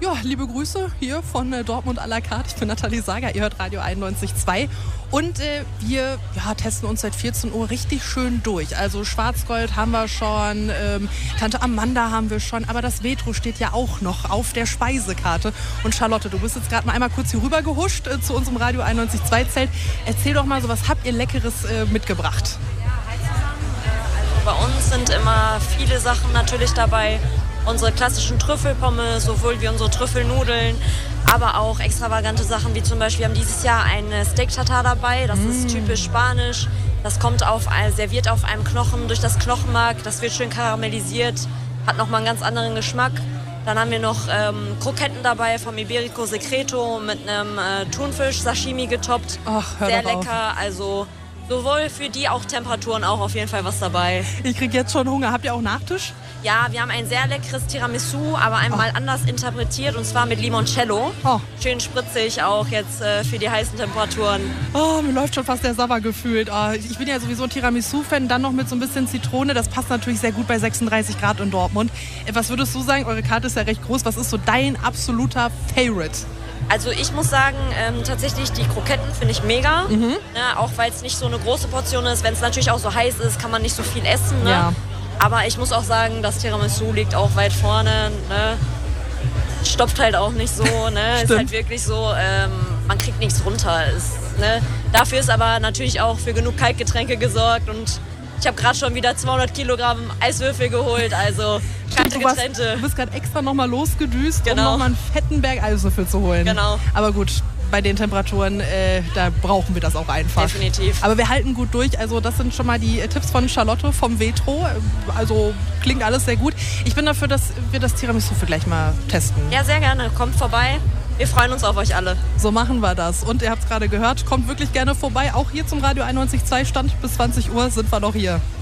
Ja, liebe Grüße hier von Dortmund à la carte. Ich bin Nathalie Sager, ihr hört Radio 91.2. Und wir testen uns seit 14 Uhr richtig schön durch. Also Schwarzgold haben wir schon, Tante Amanda haben wir schon, aber das Vetro steht ja auch noch auf der Speisekarte. Und Charlotte, du bist jetzt gerade mal einmal kurz hier rüber gehuscht zu unserem Radio 91.2 Zelt. Erzähl doch mal so, was habt ihr Leckeres mitgebracht? Hi zusammen. Also bei uns sind immer viele Sachen natürlich dabei. Unsere klassischen Trüffelpommes, sowohl wie unsere Trüffelnudeln, aber auch extravagante Sachen wie zum Beispiel, wir haben dieses Jahr ein Steak Tartar dabei, das ist typisch spanisch. Das kommt serviert auf einem Knochen durch das Knochenmark, das wird schön karamellisiert, hat nochmal einen ganz anderen Geschmack. Dann haben wir noch Kroketten dabei vom Iberico Secreto mit einem Thunfisch-Sashimi getoppt. Ach, hör sehr doch auf. lecker, also sowohl für die auch Temperaturen auch auf jeden Fall was dabei. Ich krieg jetzt schon Hunger. Habt ihr auch Nachtisch? Ja, wir haben ein sehr leckeres Tiramisu, aber einmal anders interpretiert und zwar mit Limoncello. Oh. Schön spritzig auch jetzt für die heißen Temperaturen. Oh, mir läuft schon fast der Sabber gefühlt. Oh, ich bin ja sowieso ein Tiramisu-Fan, dann noch mit so ein bisschen Zitrone. Das passt natürlich sehr gut bei 36 Grad in Dortmund. Was würdest du sagen? Eure Karte ist ja recht groß. Was ist so dein absoluter Favorite? Also ich muss sagen, tatsächlich die Kroketten finde ich mega. Ne, auch weil es nicht so eine große Portion ist. Wenn es natürlich auch so heiß ist, kann man nicht so viel essen. Ne? Ja. Aber ich muss auch sagen, das Tiramisu liegt auch weit vorne. Ne? Stopft halt auch nicht so. Ne? Ist halt wirklich so, man kriegt nichts runter. Dafür ist aber natürlich auch für genug Kaltgetränke gesorgt. Und ich habe gerade schon wieder 200 Kilogramm Eiswürfel geholt. Also kalte Getränke. Du bist gerade extra nochmal losgedüst, um Genau. nochmal einen fetten Berg Eiswürfel zu holen. Genau. Aber gut, bei den Temperaturen, da brauchen wir das auch einfach. Definitiv. Aber wir halten gut durch. Also das sind schon mal die Tipps von Charlotte vom Vetro. Also klingt alles sehr gut. Ich bin dafür, dass wir das Tiramisu für gleich mal testen. Ja, sehr gerne. Kommt vorbei. Wir freuen uns auf euch alle. So machen wir das. Und ihr habt es gerade gehört, kommt wirklich gerne vorbei. Auch hier zum Radio 91.2 Stand bis 20 Uhr sind wir noch hier.